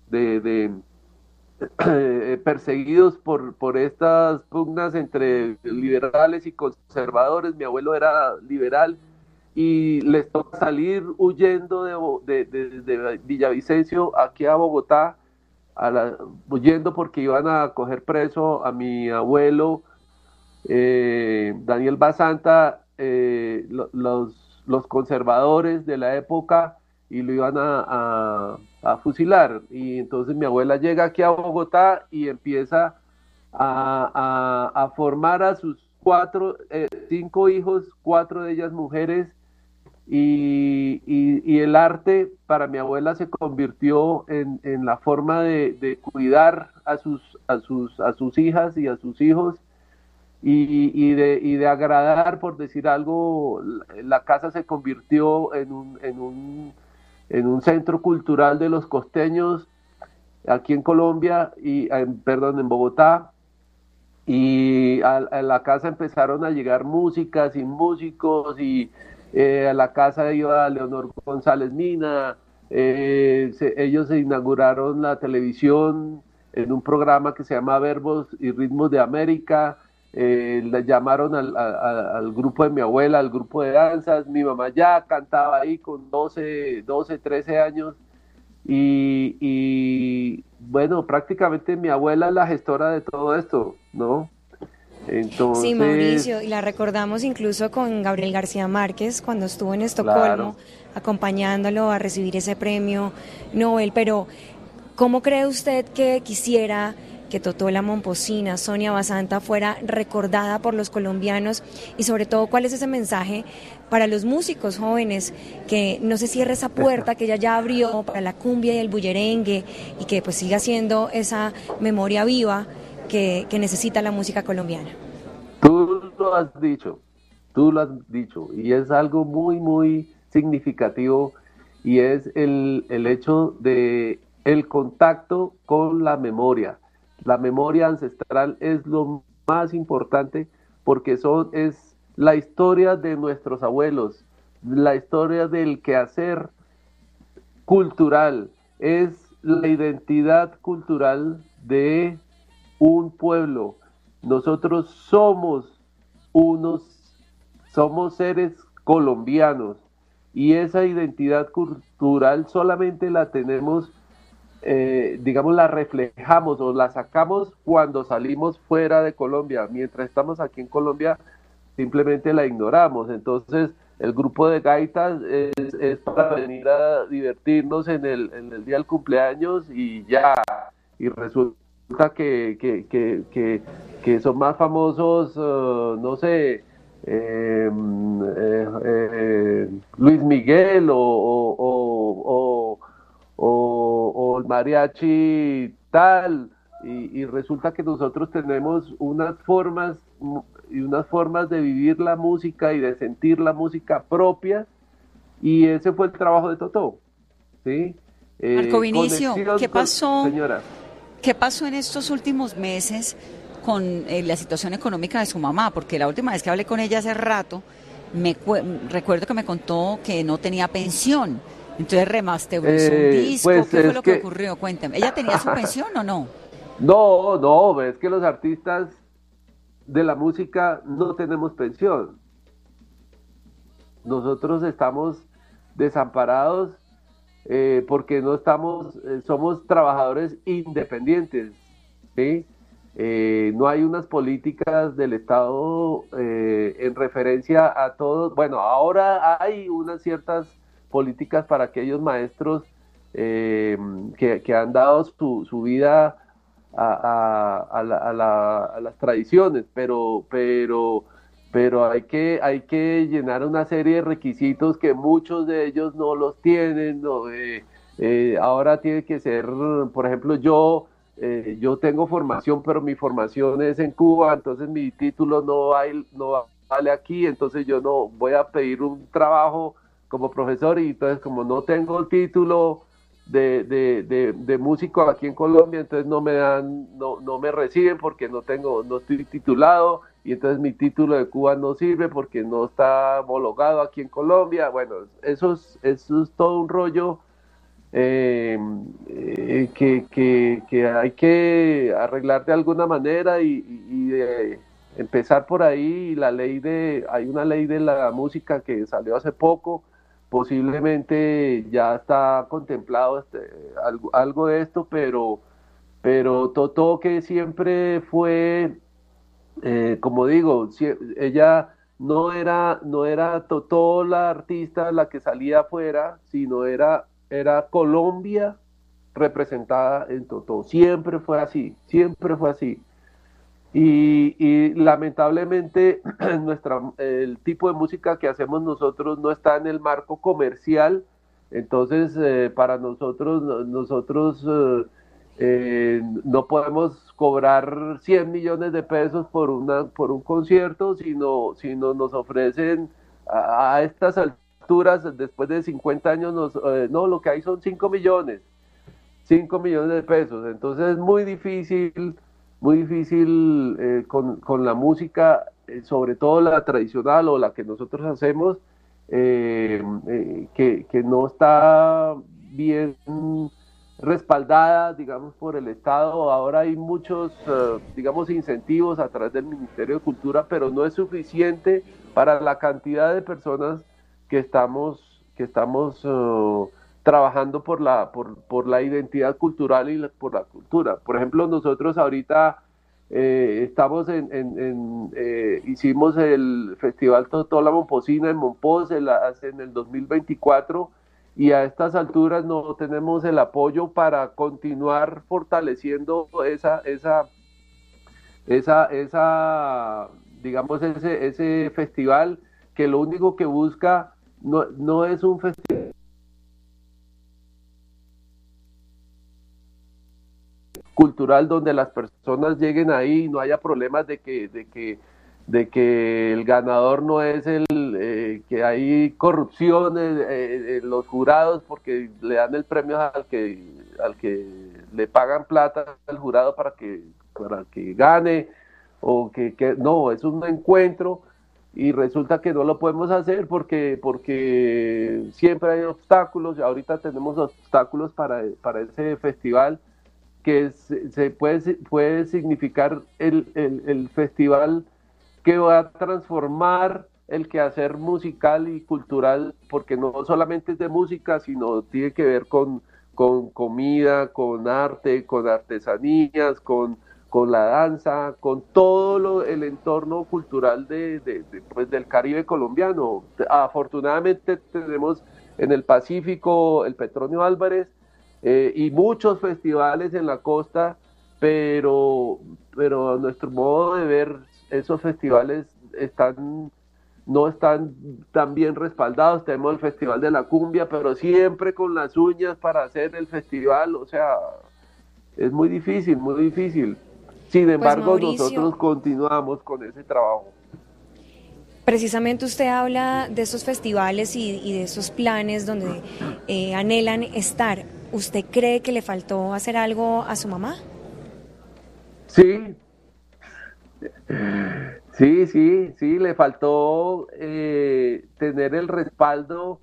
perseguidos por estas pugnas entre liberales y conservadores. Mi abuelo era liberal y les toca salir huyendo de Villavicencio aquí a Bogotá, huyendo porque iban a coger preso a mi abuelo Daniel Basanta, los conservadores de la época, y lo iban a fusilar. Y entonces mi abuela llega aquí a Bogotá y empieza a formar a sus cinco hijos, cuatro de ellas mujeres, y el arte para mi abuela se convirtió en la forma de cuidar a sus hijas y a sus hijos, y de agradar, por decir algo. La casa se convirtió en un centro cultural de los costeños aquí en Colombia, perdón, en Bogotá. Y a la casa empezaron a llegar músicas y músicos, y a la casa iba Leonor González Mina. Ellos se inauguraron la televisión en un programa que se llama Verbos y Ritmos de América. Le llamaron al grupo de mi abuela, al grupo de danzas. Mi mamá ya cantaba ahí con 13 años, y bueno, prácticamente mi abuela es la gestora de todo esto, ¿no? Sí, Entonces, Mauricio, y la recordamos incluso con Gabriel García Márquez cuando estuvo en claro. Estocolmo, acompañándolo a recibir ese premio Nobel. Pero, ¿cómo cree usted que quisiera que Totó la Momposina, Sonia Basanta, fuera recordada por los colombianos? Y sobre todo, ¿cuál es ese mensaje para los músicos jóvenes, que no se cierre esa puerta que ella ya abrió para la cumbia y el bullerengue, y que pues siga siendo esa memoria viva que necesita la música colombiana? Tú lo has dicho, y es algo muy, muy significativo, y es el hecho de el contacto con la memoria. La memoria ancestral es lo más importante, porque es la historia de nuestros abuelos, la historia del quehacer cultural, es la identidad cultural de un pueblo. Nosotros unos, somos seres colombianos, y esa identidad cultural solamente la tenemos, digamos, la reflejamos o la sacamos cuando salimos fuera de Colombia. Mientras estamos aquí en Colombia, simplemente la ignoramos. Entonces, el grupo de gaitas es para venir a divertirnos en el día del cumpleaños y ya. Y resulta que son más famosos, no sé, Luis Miguel, o el mariachi tal, y resulta que nosotros tenemos unas formas de vivir la música y de sentir la música propia, y ese fue el trabajo de Totó, ¿sí? Marco Vinicio, Conexión con, señora. ¿qué pasó en estos últimos meses con la situación económica de su mamá? Porque la última vez que hablé con ella hace rato, recuerdo que me contó que no tenía pensión. Entonces remasterizó un disco. Pues ¿Qué fue es lo que que, ocurrió? Cuéntame. ¿Ella tenía su pensión o no? no, no, es que los artistas de la música no tenemos pensión. Nosotros estamos desamparados, porque no estamos, somos trabajadores independientes, ¿sí? No hay unas políticas del Estado en referencia a todos. Bueno, ahora hay unas ciertas políticas para aquellos maestros, que han dado su vida a las tradiciones, pero hay que llenar una serie de requisitos que muchos de ellos no los tienen, ¿no? Ahora tiene que ser, por ejemplo, yo tengo formación, pero mi formación es en Cuba, entonces mi título no vale aquí, entonces yo no voy a pedir un trabajo como profesor, y entonces como no tengo el título de músico aquí en Colombia, entonces no me reciben porque no estoy titulado, y entonces mi título de Cuba no sirve porque no está homologado aquí en Colombia. Bueno, eso es todo un rollo, que hay que arreglar de alguna manera empezar por ahí. Hay una ley de la música que salió hace poco, posiblemente ya está contemplado algo de esto, pero Totó, que siempre fue, como digo, ella no era Totó la artista la que salía afuera, sino era Colombia representada en Totó. Siempre fue así, siempre fue así. Y lamentablemente el tipo de música que hacemos nosotros no está en el marco comercial. Entonces para nosotros no podemos cobrar 100 millones de pesos por un concierto, sino nos ofrecen a estas alturas, después de 50 años, no, lo que hay son 5 millones de pesos. Entonces es muy difícil con la música, sobre todo la tradicional o la que nosotros hacemos, que no está bien respaldada, digamos, por el Estado. Ahora hay muchos, digamos, incentivos a través del Ministerio de Cultura, pero no es suficiente para la cantidad de personas que estamos trabajando por la identidad cultural y por la cultura. Por ejemplo, nosotros ahorita hicimos el Festival Totó la Momposina en Mompox en el 2024, y a estas alturas no tenemos el apoyo para continuar fortaleciendo digamos, ese festival, que lo único que busca no es un festival cultural donde las personas lleguen ahí y no haya problemas de que el ganador no es que hay corrupción en los jurados, porque le dan el premio al que le pagan plata al jurado para que gane, o que no, es un encuentro, y resulta que no lo podemos hacer porque siempre hay obstáculos. Y ahorita tenemos obstáculos para ese festival, que se puede significar el festival que va a transformar el quehacer musical y cultural, porque no solamente es de música, sino tiene que ver con comida, con arte, con artesanías, con la danza, con todo el entorno cultural pues, del Caribe colombiano. Afortunadamente tenemos en el Pacífico el Petronio Álvarez, y muchos festivales en la costa, pero a nuestro modo de ver, esos festivales no están tan bien respaldados. Tenemos el Festival de la Cumbia, pero siempre con las uñas para hacer el festival. O sea, es muy difícil, muy difícil. Sin embargo, pues Mauricio, nosotros continuamos con ese trabajo. Precisamente usted habla de esos festivales y de esos planes donde anhelan estar. ¿Usted cree que le faltó hacer algo a su mamá? Sí, sí, le faltó tener el respaldo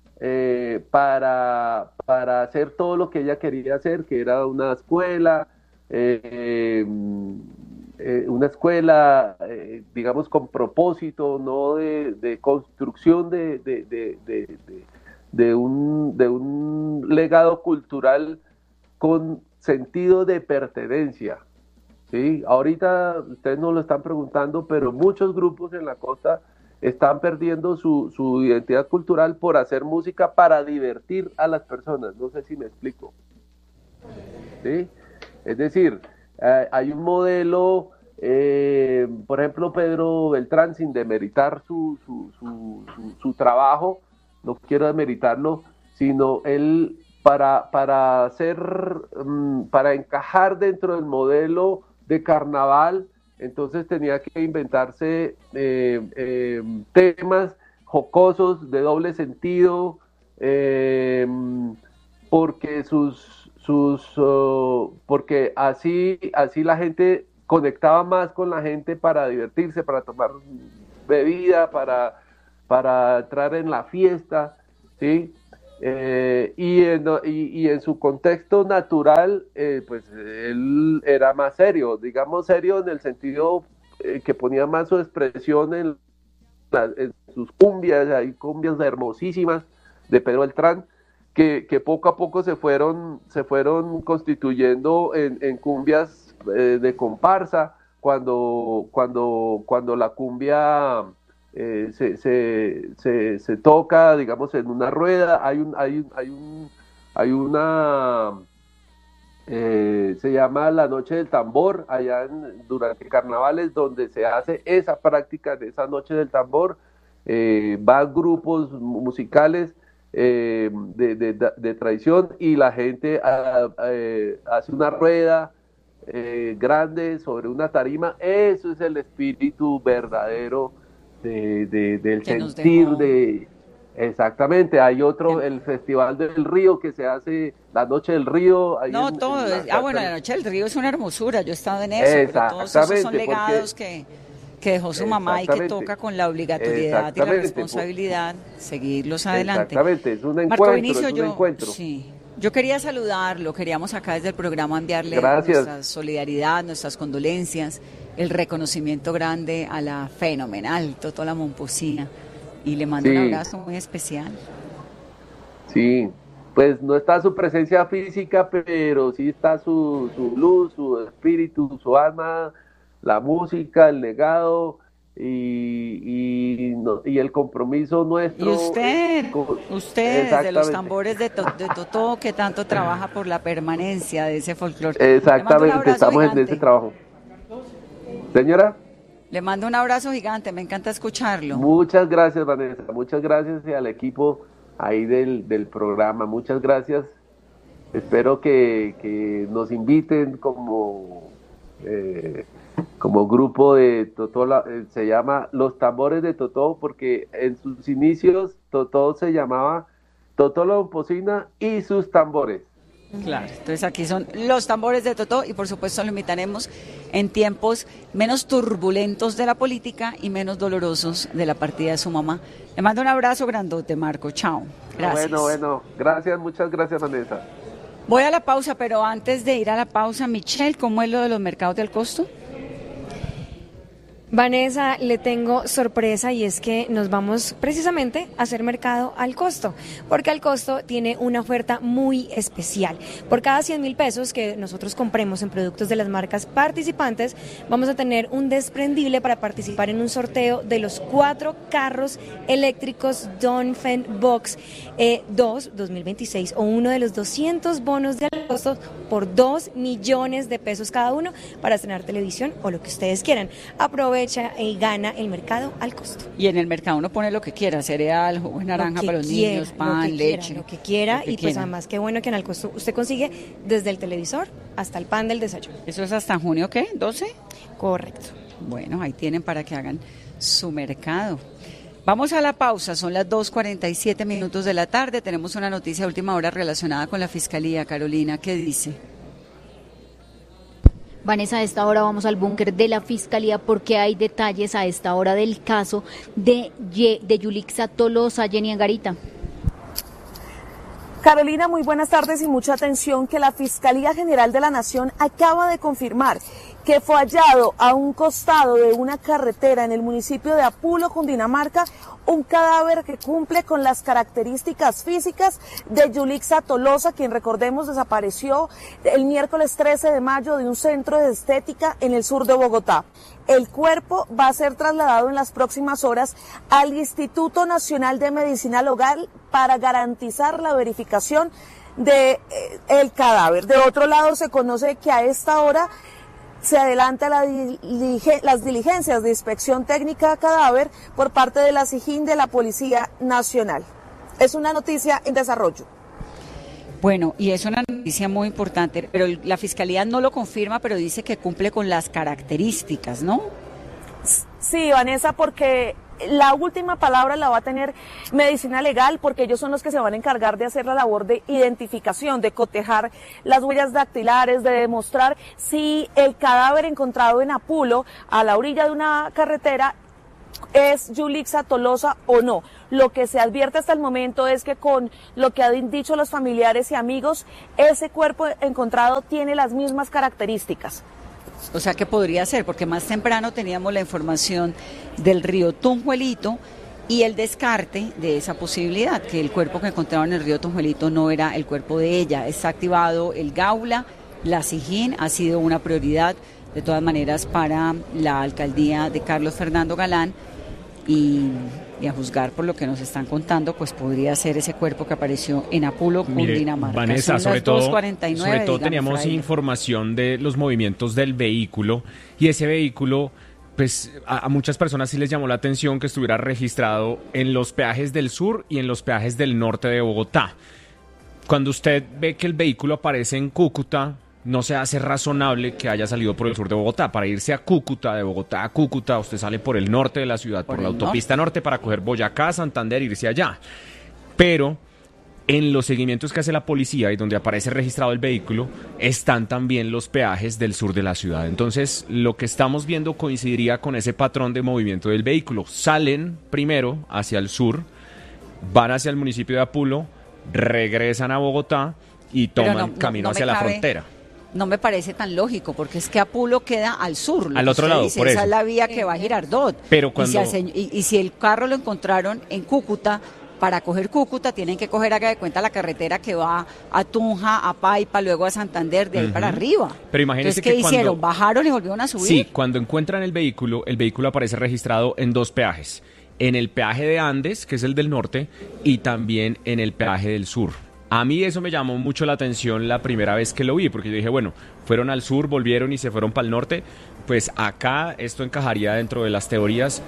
para hacer todo lo que ella quería hacer, que era una escuela, digamos, con propósito, no de construcción de un legado cultural con sentido de pertenencia. ¿Sí? Ahorita ustedes no lo están preguntando, pero muchos grupos en la costa están perdiendo su identidad cultural por hacer música para divertir a las personas. No sé si me explico. ¿Sí? Es decir, hay un modelo, por ejemplo, Pedro Beltrán, sin demeritar su trabajo, no quiero demeritarlo, sino él para encajar dentro del modelo de carnaval, entonces tenía que inventarse temas jocosos de doble sentido, porque porque así la gente conectaba más con la gente para divertirse, para tomar bebida, para entrar en la fiesta, ¿sí? y en su contexto natural, pues él era más serio, digamos serio en el sentido que ponía más su expresión en sus cumbias, hay cumbias hermosísimas de Pedro Beltrán, que poco a poco se fueron constituyendo en cumbias de comparsa, cuando la cumbia se toca, digamos, en una rueda, hay una se llama la Noche del Tambor, durante carnavales, donde se hace esa práctica de esa Noche del Tambor. Van grupos musicales de tradición y la gente hace una rueda grande sobre una tarima. Eso es el espíritu verdadero del sentir de... Exactamente, hay otro, el Festival del Río, que se hace la Noche del Río. No, todo. Bueno, la Noche del Río es una hermosura, yo he estado en eso, pero todos esos son legados que dejó su mamá y que toca con la obligatoriedad y la responsabilidad seguirlos adelante. Exactamente, es un encuentro. Marco Vinicio, es un encuentro. Sí, yo quería saludarlo, queríamos acá desde el programa enviarle nuestra solidaridad, nuestras condolencias, el reconocimiento grande a la fenomenal Totó la Momposina. Y le mando un abrazo muy especial. Sí, pues no está su presencia física, pero sí está su luz, su espíritu, su alma, la música, el legado y el compromiso nuestro. Y usted desde los tambores de Totó, que tanto trabaja por la permanencia de ese folclore. Exactamente, estamos gigante. En ese trabajo. Señora. Le mando un abrazo gigante, me encanta escucharlo. Muchas gracias, Vanessa, muchas gracias al equipo ahí del programa, muchas gracias. Espero que nos inviten como grupo de Totó, se llama Los Tambores de Totó, porque en sus inicios Totó se llamaba Totó la Momposina y sus tambores. Claro, entonces aquí son los tambores de Totó y por supuesto lo invitaremos en tiempos menos turbulentos de la política y menos dolorosos de la partida de su mamá. Le mando un abrazo grandote, Marco, chao. Gracias. Bueno, gracias, muchas gracias, Vanessa. Voy a la pausa, pero antes de ir a la pausa, Michelle, ¿cómo es lo de los mercados del costo? Vanessa, le tengo sorpresa y es que nos vamos precisamente a hacer mercado al costo, porque al costo tiene una oferta muy especial. Por cada 100,000 pesos que nosotros compremos en productos de las marcas participantes, vamos a tener un desprendible para participar en un sorteo de los 4 carros eléctricos Dongfeng Box 2 2026 o uno de los 200 bonos de al costo por 2 millones de pesos cada uno para estrenar televisión o lo que ustedes quieran. Aprovecha y gana el mercado al costo. Y en el mercado uno pone lo que quiera, cereal, jugo de naranja para los niños, pan, leche. Lo que quiera, y pues además qué bueno que en al costo usted consigue desde el televisor hasta el pan del desayuno. ¿Eso es hasta junio qué? ¿12? Correcto. Bueno, ahí tienen para que hagan su mercado. Vamos a la pausa, son las 2:47 de la tarde, tenemos una noticia de última hora relacionada con la Fiscalía. Carolina, ¿qué dice? Vanessa, a esta hora vamos al búnker de la Fiscalía porque hay detalles a esta hora del caso de Yulixa Tolosa. Jenny Angarita. Carolina, muy buenas tardes y mucha atención que la Fiscalía General de la Nación acaba de confirmar que fue hallado a un costado de una carretera en el municipio de Apulo, Cundinamarca, un cadáver que cumple con las características físicas de Yulixa Tolosa, quien recordemos desapareció el miércoles 13 de mayo de un centro de estética en el sur de Bogotá. El cuerpo va a ser trasladado en las próximas horas al Instituto Nacional de Medicina Legal para garantizar la verificación de el cadáver. De otro lado, se conoce que a esta hora se adelanta las diligencias de inspección técnica de cadáver por parte de la SIJIN de la Policía Nacional. Es una noticia en desarrollo. Bueno, y es una noticia muy importante, pero la Fiscalía no lo confirma, pero dice que cumple con las características, ¿no? Sí, Vanessa, porque la última palabra la va a tener Medicina Legal, porque ellos son los que se van a encargar de hacer la labor de identificación, de cotejar las huellas dactilares, de demostrar si el cadáver encontrado en Apulo, a la orilla de una carretera, es Yulixa Tolosa o no. Lo que se advierte hasta el momento es que con lo que han dicho los familiares y amigos, ese cuerpo encontrado tiene las mismas características. O sea que podría ser, porque más temprano teníamos la información del río Tunjuelito y el descarte de esa posibilidad, que el cuerpo que encontraron en el río Tunjuelito no era el cuerpo de ella. Está activado el Gaula, la SIJIN, ha sido una prioridad de todas maneras para la alcaldía de Carlos Fernando Galán y a juzgar por lo que nos están contando, pues podría ser ese cuerpo que apareció en Apulo, Cundinamarca. Vanessa, sobre todo teníamos Fraile. Información de los movimientos del vehículo y ese vehículo, pues a muchas personas sí les llamó la atención que estuviera registrado en los peajes del sur y en los peajes del norte de Bogotá. Cuando usted ve que el vehículo aparece en Cúcuta, no se hace razonable que haya salido por el sur de Bogotá. Para irse a Cúcuta, de Bogotá a Cúcuta, usted sale por el norte de la ciudad, por la autopista norte para coger Boyacá, Santander, irse allá. Pero en los seguimientos que hace la policía y donde aparece registrado el vehículo, están también los peajes del sur de la ciudad. Entonces, lo que estamos viendo coincidiría con ese patrón de movimiento del vehículo. Salen primero hacia el sur, van hacia el municipio de Apulo, regresan a Bogotá y toman camino hacia la frontera. No me parece tan lógico, porque es que Apulo queda al sur. Al otro lado, dice, por eso. Esa es la vía que va a Girardot. Pero cuando... y si el carro lo encontraron en Cúcuta, para coger Cúcuta tienen que coger, haga de cuenta, la carretera que va a Tunja, a Paipa, luego a Santander, de ahí para arriba. Pero imagínense entonces, ¿qué que hicieron? ¿Bajaron y volvieron a subir? Sí, cuando encuentran el vehículo aparece registrado en dos peajes. En el peaje de Andes, que es el del norte, y también en el peaje del sur. A mí eso me llamó mucho la atención la primera vez que lo vi, porque yo dije, bueno, fueron al sur, volvieron y se fueron para el norte. Pues acá esto encajaría dentro de las teorías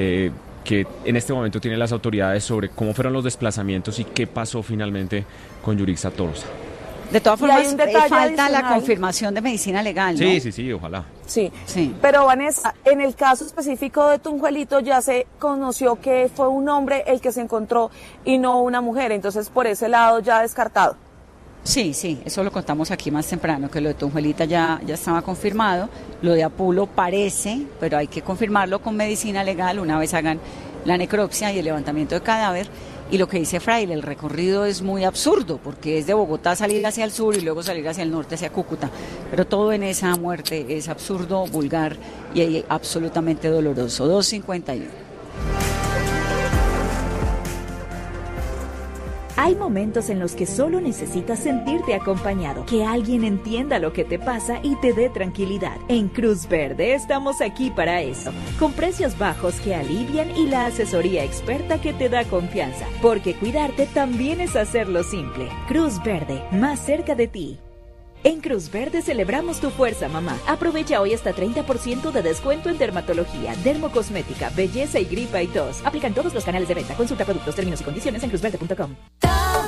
que en este momento tienen las autoridades sobre cómo fueron los desplazamientos y qué pasó finalmente con Yulixa Tolosa. De todas formas, falta adicional. la confirmación de medicina legal, ¿no? Sí, ojalá. Sí, pero Vanessa, en el caso específico de Tunjuelito ya se conoció que fue un hombre el que se encontró y no una mujer, entonces por ese lado ya descartado. Sí, eso lo contamos aquí más temprano, que lo de Tunjuelita ya estaba confirmado, lo de Apulo parece, pero hay que confirmarlo con medicina legal una vez hagan la necropsia y el levantamiento de cadáver. Y lo que dice Fraile, el recorrido es muy absurdo, porque es de Bogotá salir hacia el sur y luego salir hacia el norte, hacia Cúcuta. Pero todo en esa muerte es absurdo, vulgar y absolutamente doloroso. 2:51. Hay momentos en los que solo necesitas sentirte acompañado, que alguien entienda lo que te pasa y te dé tranquilidad. En Cruz Verde estamos aquí para eso, con precios bajos que alivian y la asesoría experta que te da confianza, porque cuidarte también es hacerlo simple. Cruz Verde, más cerca de ti. En Cruz Verde celebramos tu fuerza, mamá. Aprovecha hoy hasta 30% de descuento en dermatología, dermocosmética, belleza y gripa y tos. Aplican todos los canales de venta. Consulta productos, términos y condiciones en cruzverde.com.